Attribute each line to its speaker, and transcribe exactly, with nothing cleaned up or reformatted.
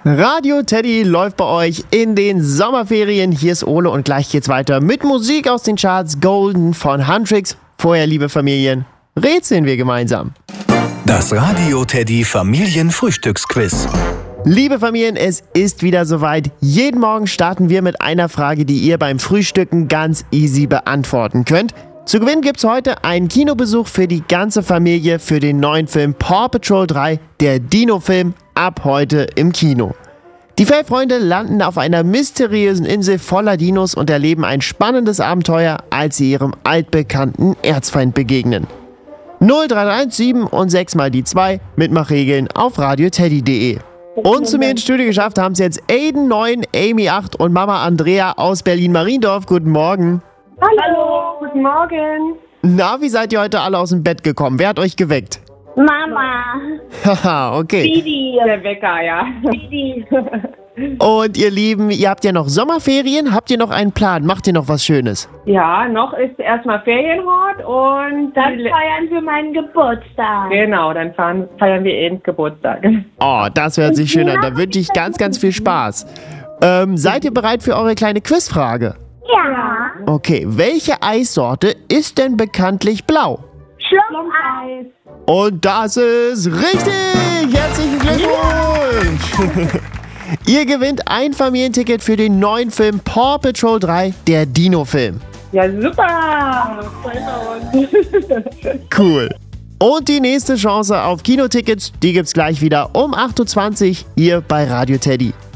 Speaker 1: Radio Teddy läuft bei euch in den Sommerferien. Hier ist Ole und gleich geht's weiter mit Musik aus den Charts. Golden von Huntrix. Vorher, liebe Familien, rätseln wir gemeinsam.
Speaker 2: Das Radio Teddy Familienfrühstücksquiz.
Speaker 1: Liebe Familien, es ist wieder soweit. Jeden Morgen starten wir mit einer Frage, die ihr beim Frühstücken ganz easy beantworten könnt. Zu gewinnen gibt's heute einen Kinobesuch für die ganze Familie für den neuen Film Paw Patrol drei, der Dino-Film, ab heute im Kino. Die Fellfreunde landen auf einer mysteriösen Insel voller Dinos und erleben ein spannendes Abenteuer, als sie ihrem altbekannten Erzfeind begegnen. null drei drei eins sieben und sechs mal die zwei, Mitmachregeln auf radioteddy punkt de. Und zu mir ins Studio geschafft haben es jetzt Aiden neun, Amy acht und Mama Andrea aus Berlin-Mariendorf. Guten Morgen.
Speaker 3: Hallo, guten Morgen.
Speaker 1: Na, wie seid ihr heute alle aus dem Bett gekommen? Wer hat euch geweckt?
Speaker 3: Mama.
Speaker 1: Haha, okay.
Speaker 3: Didi.
Speaker 4: Der Wecker, ja.
Speaker 3: Didi.
Speaker 1: Und ihr Lieben, ihr habt ja noch Sommerferien. Habt ihr noch einen Plan? Macht ihr noch was Schönes?
Speaker 4: Ja, noch ist erstmal Ferienhort und
Speaker 3: Dann feiern wir meinen Geburtstag.
Speaker 4: genau, dann fahren, feiern wir eben Geburtstag.
Speaker 1: Oh, das hört sich schön an. Da wünsche ich ganz, ganz viel Spaß. Ähm, seid ihr bereit für eure kleine Quizfrage?
Speaker 3: Ja.
Speaker 1: Okay, welche Eissorte ist denn bekanntlich blau?
Speaker 3: Schlumpfeis.
Speaker 1: Und das ist richtig! Herzlichen Glückwunsch! Ihr gewinnt ein Familienticket für den neuen Film Paw Patrol drei, der Dino-Film.
Speaker 4: Ja, super!
Speaker 1: Cool. Und die nächste Chance auf Kinotickets, die gibt's gleich wieder um acht Uhr zwanzig hier bei Radio Teddy.